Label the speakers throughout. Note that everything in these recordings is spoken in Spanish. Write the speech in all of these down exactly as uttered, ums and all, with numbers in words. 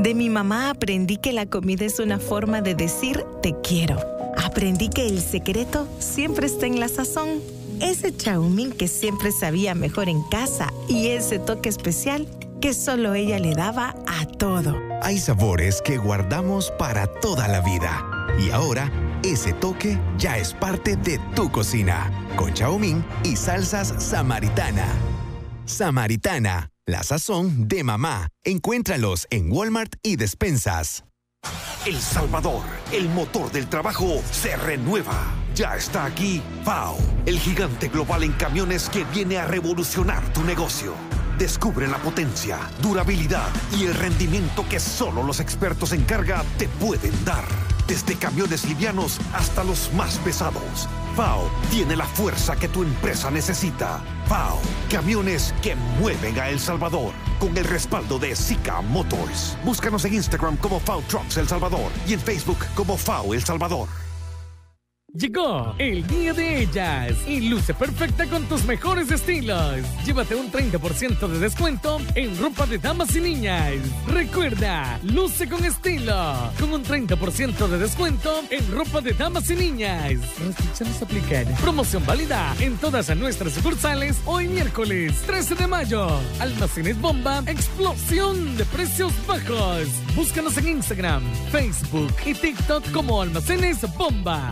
Speaker 1: De mi mamá aprendí que la comida es una forma de decir te quiero. Aprendí que el secreto siempre está en la sazón. Ese Chaumín que siempre sabía mejor en casa y ese toque especial que solo ella le daba a todo.
Speaker 2: Hay sabores que guardamos para toda la vida. Y ahora, ese toque ya es parte de tu cocina. Con Chaumín y salsas Samaritana. Samaritana, la sazón de mamá. Encuéntralos en Walmart y despensas.
Speaker 3: El Salvador, el motor del trabajo, se renueva. Ya está aquí F A O, el gigante global en camiones que viene a revolucionar tu negocio. Descubre la potencia, durabilidad y el rendimiento que solo los expertos en carga te pueden dar. Desde camiones livianos hasta los más pesados, F A O tiene la fuerza que tu empresa necesita. F A O, camiones que mueven a El Salvador. Con el respaldo de Zika Motors. Búscanos en Instagram como F A O Trucks El Salvador y en Facebook como F A O El Salvador.
Speaker 4: Llegó el día de ellas y luce perfecta con tus mejores estilos. Llévate un treinta por ciento de descuento en ropa de damas y niñas. Recuerda, luce con estilo, con un treinta por ciento de descuento en ropa de damas y niñas. Restricciones aplican. Promoción válida en todas nuestras sucursales hoy miércoles trece de mayo. Almacenes Bomba, explosión de precios bajos. Búscanos en Instagram, Facebook y TikTok como Almacenes Bomba.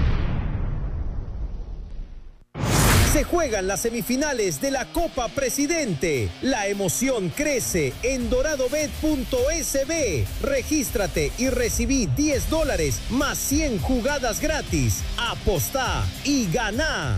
Speaker 5: Se juegan las semifinales de la Copa Presidente. La emoción crece en doradobet punto es be. Regístrate y recibí diez dólares más cien jugadas gratis. Apostá y ganá.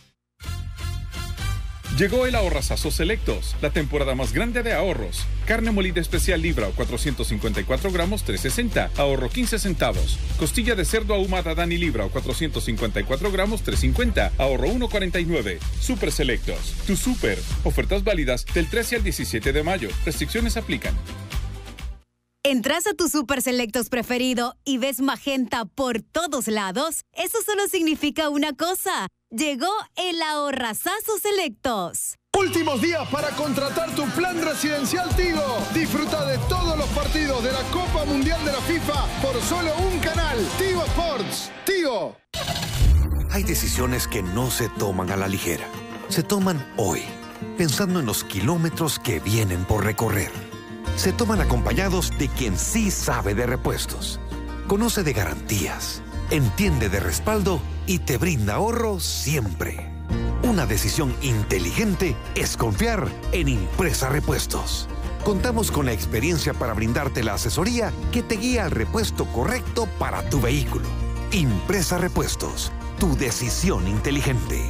Speaker 6: Llegó el Ahorrazazo Selectos, la temporada más grande de ahorros. Carne molida especial libra o cuatrocientos cincuenta y cuatro gramos, tres sesenta, ahorro quince centavos. Costilla de cerdo ahumada Dani libra o cuatrocientos cincuenta y cuatro gramos, tres cincuenta, ahorro uno cuarenta y nueve. Super Selectos, tu super. Ofertas válidas del trece al diecisiete de mayo. Restricciones aplican.
Speaker 7: ¿Entras a tu Super Selectos preferido y ves magenta por todos lados? Eso solo significa una cosa. Llegó el Ahorrazazo Selectos.
Speaker 8: Últimos días para contratar tu plan residencial Tigo. Disfruta de todos los partidos de la Copa Mundial de la FIFA por solo un canal. Tigo Sports. Tigo.
Speaker 3: Hay decisiones que no se toman a la ligera. Se toman hoy, pensando en los kilómetros que vienen por recorrer. Se toman acompañados de quien sí sabe de repuestos, conoce de garantías, entiende de respaldo y te brinda ahorro siempre. Una decisión inteligente es confiar en Impresa Repuestos. Contamos con la experiencia para brindarte la asesoría que te guía al repuesto correcto para tu vehículo. Impresa Repuestos, tu decisión inteligente.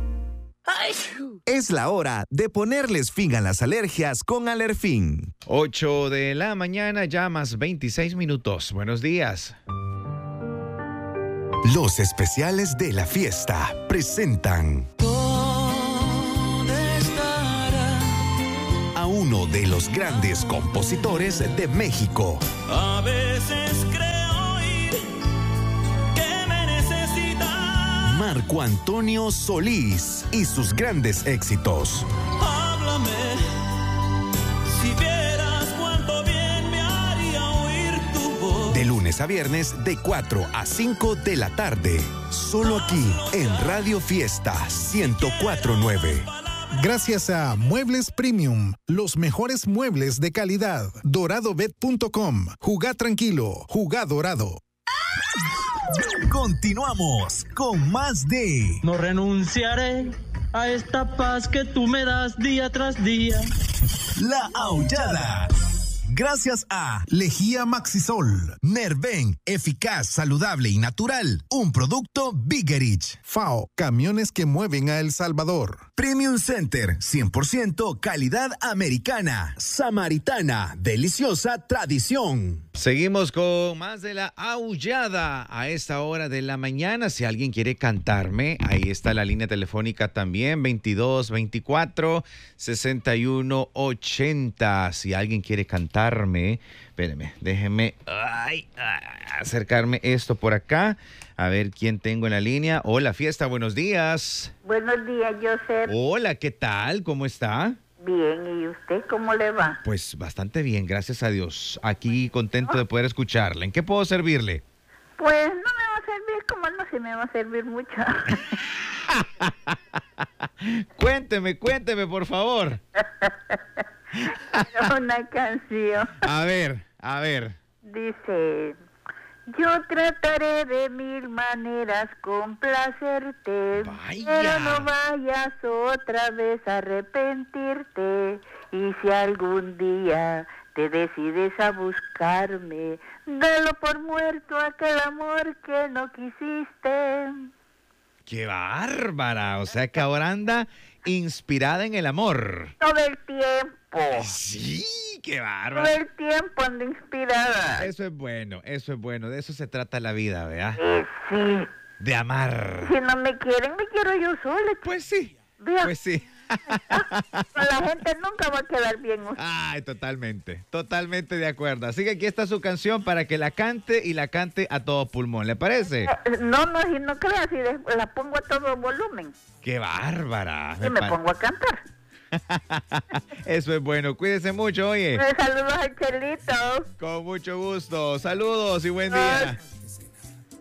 Speaker 2: Es la hora de ponerles fin a las alergias con Alerfin.
Speaker 9: ocho de la mañana, ya más veintiséis minutos. Buenos días.
Speaker 2: Los especiales de la fiesta presentan a uno de los grandes compositores de México.
Speaker 10: A veces creo oír que me necesitas.
Speaker 2: Marco Antonio Solís y sus grandes éxitos.
Speaker 10: Háblame, si vieras cuánto bien me haría oír tu voz.
Speaker 2: De lunes a viernes de cuatro a cinco de la tarde. Solo aquí en Radio Fiesta ciento cuatro punto nueve.
Speaker 11: Gracias a Muebles Premium, los mejores muebles de calidad. doradobet punto com. Jugá tranquilo, jugá dorado.
Speaker 2: Continuamos con más de...
Speaker 12: No renunciaré a esta paz que tú me das día tras día.
Speaker 2: La Aullada. Gracias a Lejía Maxisol, Nerven, eficaz, saludable y natural. Un producto Biggerich.
Speaker 11: F A O, camiones que mueven a El Salvador.
Speaker 2: Premium Center, cien por ciento calidad americana. Samaritana, deliciosa tradición.
Speaker 9: Seguimos con más de La Aullada a esta hora de la mañana. Si alguien quiere cantarme, ahí está la línea telefónica también, veintidós veinticuatro sesenta y uno ochenta. Si alguien quiere cantar, espérenme, déjenme ay, ay, acercarme esto por acá, a ver quién tengo en la línea. Hola, Fiesta, buenos días.
Speaker 13: Buenos días, Joseph.
Speaker 9: Hola, ¿qué tal? ¿Cómo está?
Speaker 13: Bien, ¿y usted cómo le va?
Speaker 9: Pues bastante bien, gracias a Dios. Aquí contento de poder escucharle. ¿En qué puedo servirle?
Speaker 13: Pues no me va a servir, como no se me va a servir mucho.
Speaker 9: Cuénteme, cuénteme, por favor.
Speaker 13: Una canción.
Speaker 9: A ver, a ver.
Speaker 13: Dice... Yo trataré de mil maneras complacerte,
Speaker 9: Vaya.
Speaker 13: pero no vayas otra vez a arrepentirte. Y si algún día te decides a buscarme, dalo por muerto aquel amor que no quisiste.
Speaker 9: ¡Qué bárbara! O sea que ahora anda inspirada en el amor.
Speaker 13: Todo el tiempo.
Speaker 9: Sí, qué
Speaker 13: Todo
Speaker 9: bárbara.
Speaker 13: el tiempo ando inspirada.
Speaker 9: Eso es bueno, eso es bueno. De eso se trata la vida, ¿verdad?
Speaker 13: Eh, sí.
Speaker 9: De amar.
Speaker 13: Si no me quieren, me quiero yo sola.
Speaker 9: Pues sí.
Speaker 13: Vea,
Speaker 9: Pues sí.
Speaker 13: con la gente nunca va a quedar bien usted.
Speaker 9: Ay, totalmente, totalmente de acuerdo. Así que aquí está su canción para que la cante y la cante a todo pulmón, ¿le parece?
Speaker 13: Eh, No, no, si no creas, si de- la pongo a todo volumen
Speaker 9: ¡Qué bárbara!
Speaker 13: y me
Speaker 9: pa-
Speaker 13: pongo a cantar.
Speaker 9: Eso es bueno, cuídese mucho, oye.
Speaker 13: Eh, Saludos al Chelito.
Speaker 9: Con mucho gusto. Saludos y buen día.